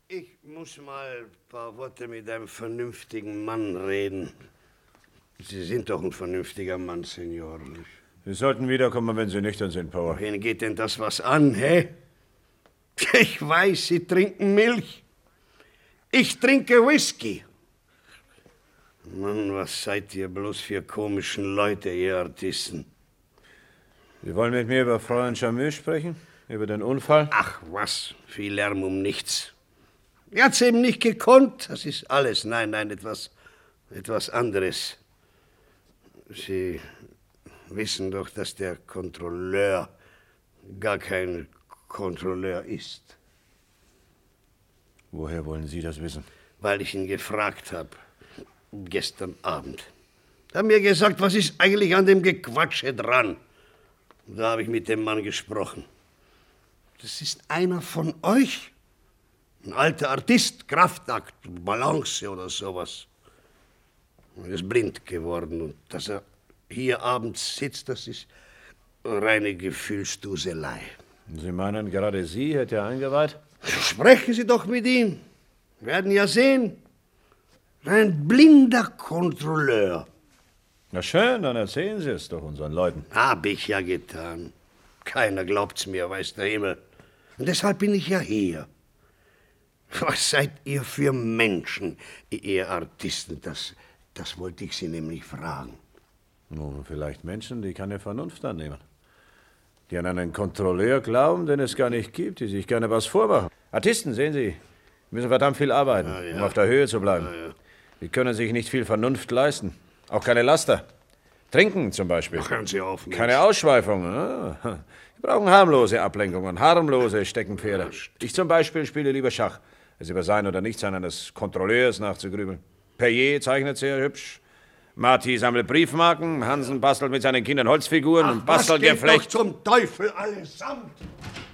Ich muss mal ein paar Worte mit einem vernünftigen Mann reden. Sie sind doch ein vernünftiger Mann, Senor. Sie sollten wiederkommen, wenn Sie nüchtern sind, Power. Wen geht denn das was an, hä? Ich weiß, Sie trinken Milch. Ich trinke Whisky. Mann, was seid ihr bloß für komischen Leute, ihr Artisten? Sie wollen mit mir über Fräulein Jamil sprechen? Über den Unfall? Ach, was? Viel Lärm um nichts. Er hat's eben nicht gekonnt. Das ist alles. Nein, etwas anderes. Sie wissen doch, dass der Kontrolleur gar kein Kontrolleur ist. Woher wollen Sie das wissen? Weil ich ihn gefragt habe. Gestern Abend. Er hat mir gesagt, was ist eigentlich an dem Gequatsche dran? Da habe ich mit dem Mann gesprochen. Das ist einer von euch? Ein alter Artist, Kraftakt, Balance oder sowas. Er ist blind geworden und dass er hier abends sitzt, das ist reine Gefühlsduselei. Sie meinen, gerade Sie hätte er eingeweiht? Sprechen Sie doch mit ihm. Wir werden ja sehen. Ein blinder Kontrolleur. Na schön, dann erzählen Sie es doch unseren Leuten. Hab ich ja getan. Keiner glaubt's mir, weiß der Himmel. Und deshalb bin ich ja hier. Was seid ihr für Menschen, ihr Artisten? Das wollte ich Sie nämlich fragen. Nun, vielleicht Menschen, die keine Vernunft annehmen. Die an einen Kontrolleur glauben, den es gar nicht gibt, die sich gerne was vormachen. Artisten, sehen Sie, müssen verdammt viel arbeiten, um auf der Höhe zu bleiben. Die können sich nicht viel Vernunft leisten. Auch keine Laster. Trinken zum Beispiel. Ach, hören Sie auf. Mensch. Keine Ausschweifungen. Die brauchen harmlose Ablenkungen, harmlose Steckenpferde. Ich zum Beispiel spiele lieber Schach, als über sein oder Nichtsein eines Kontrolleurs nachzugrübeln. Perrier zeichnet sehr hübsch. Marty sammelt Briefmarken. Hansen bastelt mit seinen Kindern Holzfiguren und Bastelgeflecht. Zum Teufel allesamt!